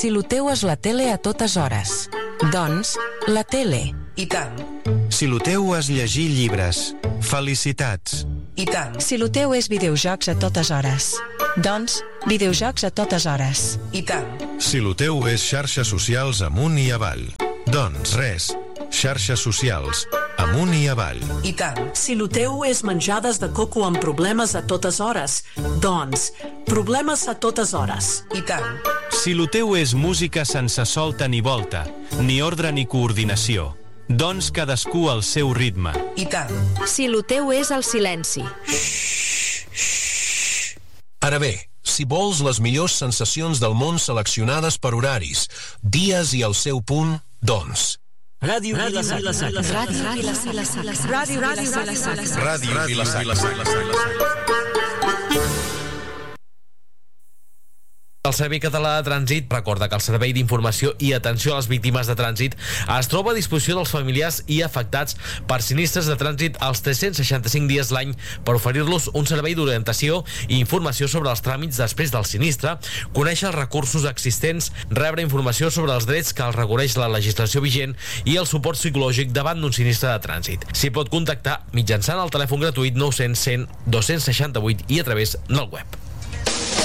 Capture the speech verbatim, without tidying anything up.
Si lo teu és la tele a totes hores, doncs, la tele. I tant. Si lo teu és llegir llibres, felicitats. I tant. Si lo teu és videojocs a totes hores, doncs, videojocs a totes hores. I tant. Si lo teu és xarxes socials amunt i avall, doncs res, xarxes socials amunt i avall. I tant. Si lo teu és menjades de coco amb problemes a totes hores, doncs, problemes a totes hores. I tant. Si lo teu és música sense solta ni volta, ni ordre ni coordinació, doncs cadascú al seu ritme. I tant. Si lo teu és el silenci. Ara bé, si vols les millors sensacions del món seleccionades per horaris, dies i el seu punt, doncs... Ràdio Vila-Sacra. Ràdio Vila-Sacra. Ràdio Vila-Sacra. Ràdio Vila-Sacra. El Servei Català de Trànsit recorda que el Servei d'Informació i Atenció a les Víctimes de Trànsit es troba a disposició dels familiars i afectats per sinistres de trànsit als tres-cents seixanta-cinc dies l'any per oferir-los un servei d'orientació i informació sobre els tràmits després del sinistre, conèixer els recursos existents, rebre informació sobre els drets que els reconeix la legislació vigent i el suport psicològic davant d'un sinistre de trànsit. S'hi pot contactar mitjançant el telèfon gratuït nou cents cent dos cents seixanta-vuit i a través del web.